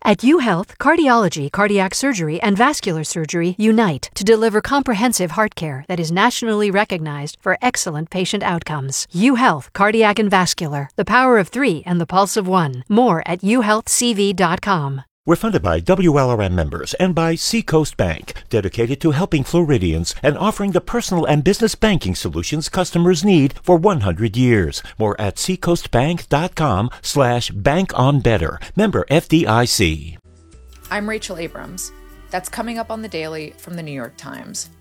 At UHealth, cardiology, cardiac surgery, and vascular surgery unite to deliver comprehensive heart care that is nationally recognized for excellent patient outcomes. UHealth, cardiac and vascular, the power of 3 and the pulse of 1. More at uhealthcv.com. We're funded by WLRM members and by Seacoast Bank, dedicated to helping Floridians and offering the personal and business banking solutions customers need for 100 years. More at seacoastbank.com/bankonbetter. Member FDIC. I'm Rachel Abrams. That's coming up on The Daily from the New York Times.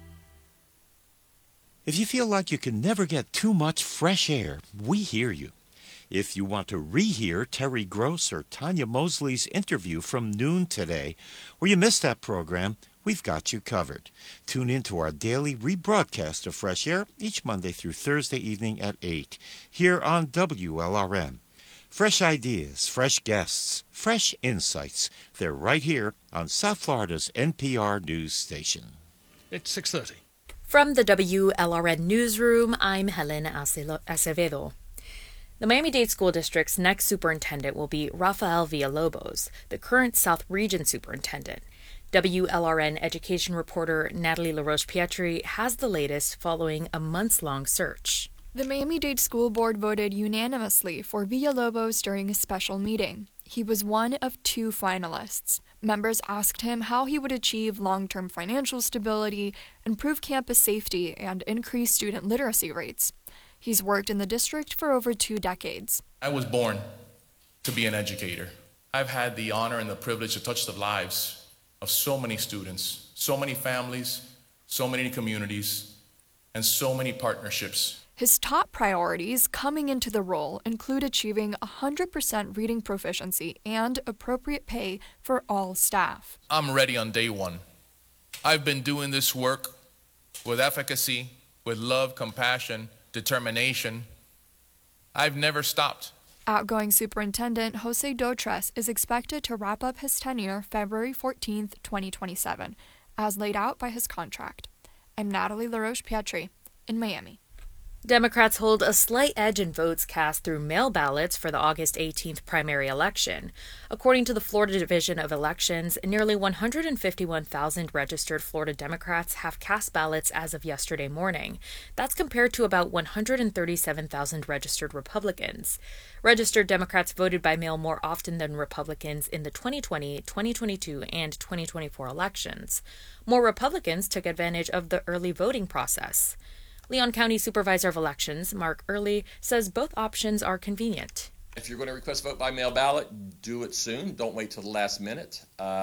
If you feel like you can never get too much fresh air, we hear you. If you want to rehear Terry Gross or Tanya Mosley's interview from noon today, or you missed that program, we've got you covered. Tune in to our daily rebroadcast of Fresh Air each Monday through Thursday evening at 8, here on WLRM. Fresh ideas, fresh guests, fresh insights. They're right here on South Florida's NPR News Station. It's 6:30. From the WLRN Newsroom, I'm Helen Acevedo. The Miami-Dade School District's next superintendent will be Rafael Villalobos, the current South Region superintendent. WLRN education reporter Natalie LaRoche-Pietri has the latest following a months-long search. The Miami-Dade School Board voted unanimously for Villalobos during a special meeting. He was one of 2 finalists. Members asked him how he would achieve long-term financial stability, improve campus safety, and increase student literacy rates. He's worked in the district for over 2 decades. I was born to be an educator. I've had the honor and the privilege to touch the lives of so many students, so many families, so many communities, and so many partnerships. His top priorities coming into the role include achieving 100% reading proficiency and appropriate pay for all staff. I'm ready on day one. I've been doing this work with efficacy, with love, compassion, determination. I've never stopped. Outgoing Superintendent Jose Dotres is expected to wrap up his tenure February 14, 2027, as laid out by his contract. I'm Natalie LaRoche-Pietri in Miami. Democrats hold a slight edge in votes cast through mail ballots for the August 18th primary election. According to the Florida Division of Elections, nearly 151,000 registered Florida Democrats have cast ballots as of yesterday morning. That's compared to about 137,000 registered Republicans. Registered Democrats voted by mail more often than Republicans in the 2020, 2022, and 2024 elections. More Republicans took advantage of the early voting process. Leon County Supervisor of Elections, Mark Early, says both options are convenient. If you're going to request a vote by mail ballot, do it soon. Don't wait till the last minute.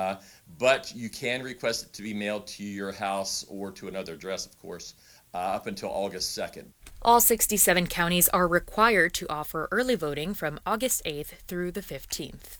But you can request it to be mailed to your house or to another address, of course, up until August 2nd. All 67 counties are required to offer early voting from August 8th through the 15th.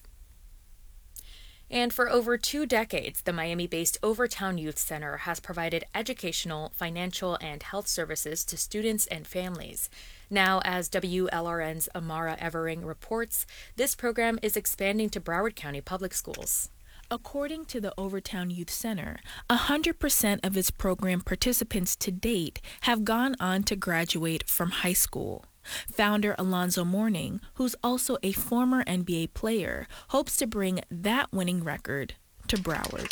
And for over 2 decades, the Miami-based Overtown Youth Center has provided educational, financial, and health services to students and families. Now, as WLRN's Amara Evering reports, this program is expanding to Broward County Public Schools. According to the Overtown Youth Center, 100% of its program participants to date have gone on to graduate from high school. Founder Alonzo Mourning, who's also a former NBA player, hopes to bring that winning record to Broward.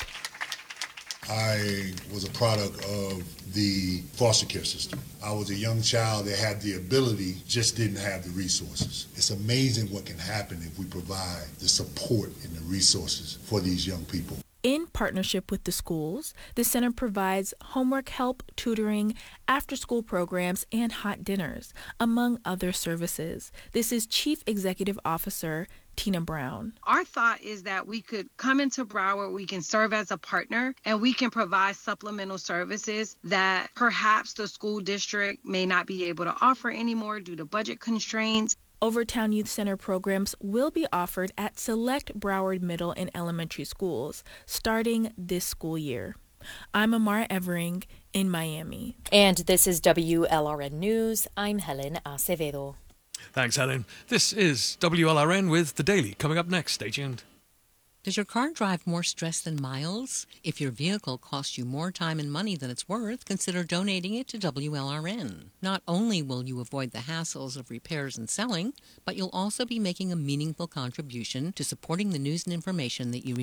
I was a product of the foster care system. I was a young child that had the ability, just didn't have the resources. It's amazing what can happen if we provide the support and the resources for these young people. In partnership with the schools, the center provides homework help, tutoring, after-school programs, and hot dinners, among other services. This is Chief Executive Officer Tina Brown. Our thought is that we could come into Broward, we can serve as a partner, and we can provide supplemental services that perhaps the school district may not be able to offer anymore due to budget constraints. Overtown Youth Center programs will be offered at select Broward middle and elementary schools starting this school year. I'm Amara Evering in Miami. And this is WLRN News. I'm Helen Acevedo. Thanks, Helen. This is WLRN with The Daily. Coming up next, stay tuned. Does your car drive more stress than miles? If your vehicle costs you more time and money than it's worth, consider donating it to WLRN. Not only will you avoid the hassles of repairs and selling, but you'll also be making a meaningful contribution to supporting the news and information that you